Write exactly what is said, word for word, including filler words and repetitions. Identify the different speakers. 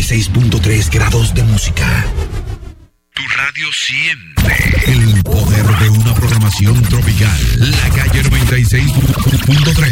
Speaker 1: y seis punto tres grados de música.
Speaker 2: Tu radio siempre.
Speaker 1: El poder de una programación tropical. La calle noventa y seis punto tres.